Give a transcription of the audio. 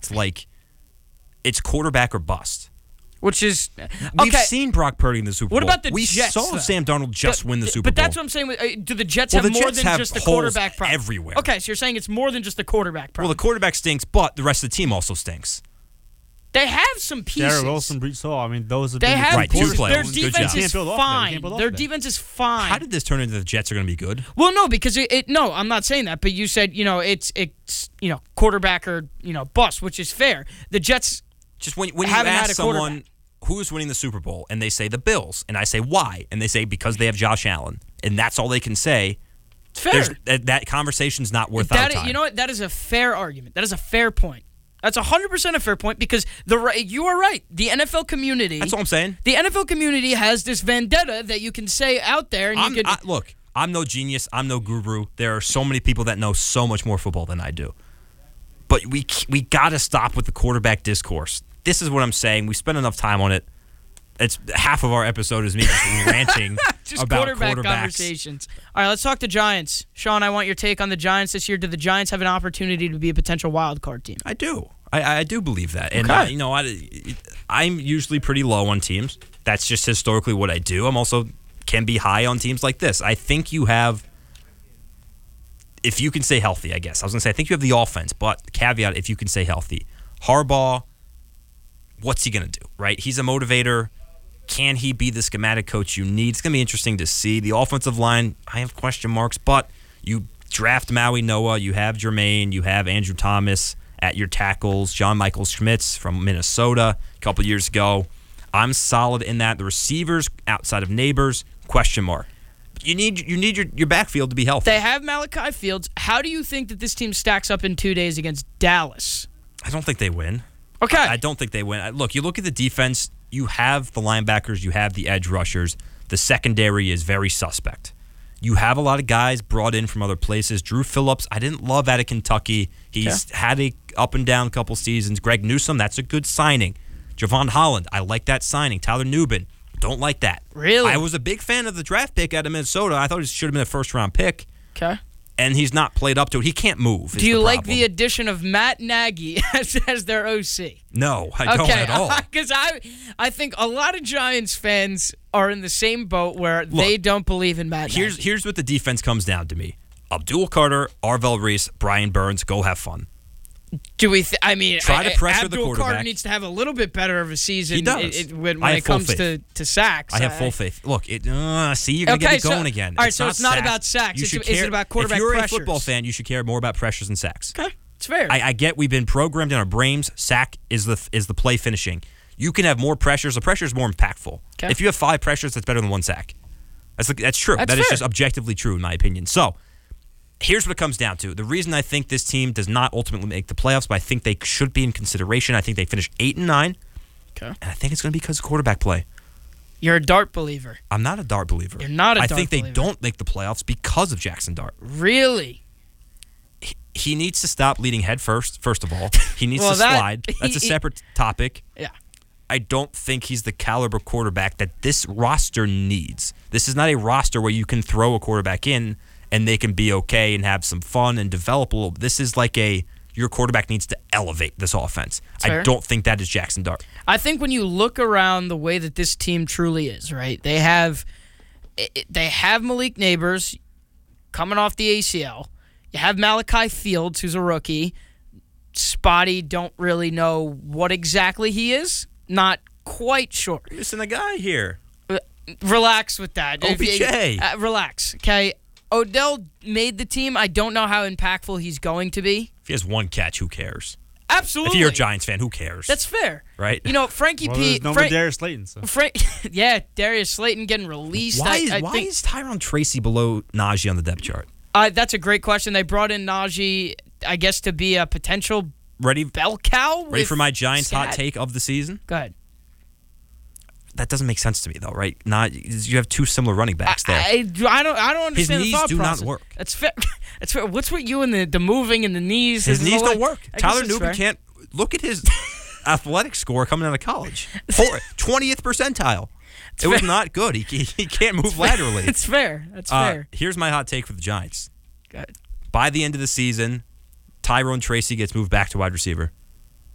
act like it's quarterback or bust. Which is We've seen Brock Purdy in the Super Bowl. What about the we Jets? saw Sam Darnold just win the Super Bowl. But that's what I'm saying. Do the Jets Well, have the more Jets than have just the holes quarterback problem? everywhere. Okay, so you're saying it's more than just the quarterback problem. Well, the quarterback stinks, but the rest of the team also stinks. They have some pieces. Darrell Wilson, Brees Hall. I mean, those have They been have Right, two pieces. players. Their Good defense job. is Can't build off that. You fine. can't build off Their that. defense is fine. How did this turn into the Jets are going to be good? Well, no, because no, I'm not saying that. But you said it's quarterback or bust, which is fair. The Jets Just when you haven't had ask a someone quarterback. who's winning the Super Bowl, and they say the Bills, and I say why, and they say because they have Josh Allen, and that's all they can say. It's fair. That conversation's not worth our time. You know what? That is a fair argument. That is a fair point. That's 100% a fair point because you are right. The NFL community. That's all I'm saying. The NFL community has this vendetta that you can say out there, and Look, I'm no genius. I'm no guru. There are so many people that know so much more football than I do. But we got to stop with the quarterback discourse. This is what I'm saying. We spent enough time on it. It's half of our episode is me just ranting just about quarterback quarterbacks. conversations. All right, let's talk to Giants. Sean, I want your take on the Giants this year. Do the Giants have an opportunity to be a potential wild card team? I do. I do believe that. And, Okay. I'm usually pretty low on teams. That's just historically what I do. I'm also can be high on teams like this. I think you have, if you can stay healthy, I guess. I was going to say, I think you have the offense, but caveat, if you can stay healthy. Harbaugh, what's he going to do, right? He's a motivator. Can he be the schematic coach you need? It's going to be interesting to see. The offensive line, I have question marks, but you draft Maui Noah, you have Jermaine, you have Andrew Thomas at your tackles, John Michael Schmitz from Minnesota a couple years ago. I'm solid in that. The receivers outside of Neighbors, question mark. You need your backfield to be healthy. They have Malachi Fields. How do you think that this team stacks up in 2 days against Dallas? I don't think they win. Okay. I don't think they win. Look, you look at the defense, you have the linebackers, you have the edge rushers. The secondary is very suspect. You have a lot of guys brought in from other places. Drew Phillips, I didn't love out of Kentucky. He's had a up and down couple seasons. Greg Newsome, that's a good signing. Javon Holland, I like that signing. Tyler Nubin, don't like that. Really? I was a big fan of the draft pick out of Minnesota. I thought he should have been a first-round pick. Okay. And he's not played up to it. He can't move. Do you like the addition of Matt Nagy as their OC? No, I don't at all. Because I think a lot of Giants fans are in the same boat where they don't believe in Matt Nagy. Here's what the defense comes down to me. Abdul Carter, Arvell Reese, Brian Burns, go have fun. Do we? Try to pressure the Abdul quarterback. Carter needs to have a little bit better of a season. He does. When I it have full comes faith. to sacks. I have full faith. Look, see, you're going to get me going again. All right, so it's not about sacks. Is it about quarterback pressures? If you're pressures? a football fan, you should care more about pressures and sacks. Okay, it's fair. I get we've been programmed in our brains. Sack is the play finishing. You can have more pressures. The pressure is more impactful. Okay. If you have 5 pressures, that's better than 1 sack. That's true. That's That is fair. just objectively true, in my opinion. So, here's what it comes down to. The reason I think this team does not ultimately make the playoffs, but I think they should be in consideration. I think they finish 8-9. Okay. And I think it's going to be because of quarterback play. You're a Dart believer. I'm not a Dart believer. You're not a Dart I think believer. they don't make the playoffs because of Jackson Dart. Really? He needs to stop leading head first of all. He needs Well, to slide. That's a separate topic. Yeah. I don't think he's the caliber quarterback that this roster needs. This is not a roster where you can throw a quarterback in and they can be okay and have some fun and develop a little. This is like your quarterback needs to elevate this offense. Fair. I don't think that is Jackson Dart. I think when you look around the way that this team truly is, right? They have Malik Neighbors coming off the ACL. You have Malachi Fields, who's a rookie. Spotty, don't really know what exactly he is. Not quite sure. You're missing a guy here. Relax with that. OBJ. Relax, okay? Odell made the team. I don't know how impactful he's going to be. If he has 1 catch, who cares? Absolutely. If you're a Giants fan, who cares? That's fair. Right? Frankie Well, P. there's no Darius Slayton. So. Darius Slayton getting released. Why I think is Tyron Tracy below Najee on the depth chart? that's a great question. They brought in Najee, I guess, to be a potential Ready bell cow. for my Giants hot take of the season? Go ahead. That doesn't make sense to me, though, right? You have 2 similar running backs there. I don't understand His the knees thought do not process. work. That's fair. That's fair. What's with you and the moving and the knees? His and knees all don't that? work. I guess Tyler that's Nubin fair. can't look at his athletic score coming out of college. 20th percentile. It was not good. He can't move laterally. It's fair. That's fair. Here's my hot take for the Giants. Go ahead. By the end of the season, Tyrone Tracy gets moved back to wide receiver.